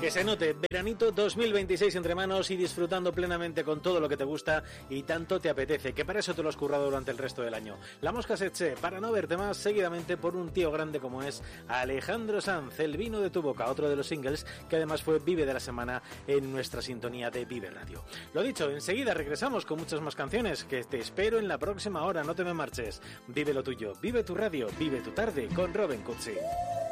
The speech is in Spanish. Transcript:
Que se note, veranito 2026 entre manos y disfrutando plenamente con todo lo que te gusta y tanto te apetece, que para eso te lo has currado durante el resto del año. La Mosca Setxe, para no verte más seguidamente por un tío grande como es Alejandro Sanz, El vino de tu boca, otro de los singles que además fue Vive de la semana en nuestra sintonía de Vive Radio. Lo dicho, enseguida regresamos con muchas más canciones, que te espero en la próxima hora, no te me marches. Vive lo tuyo, vive tu radio, vive tu tarde con Robin Cutsi.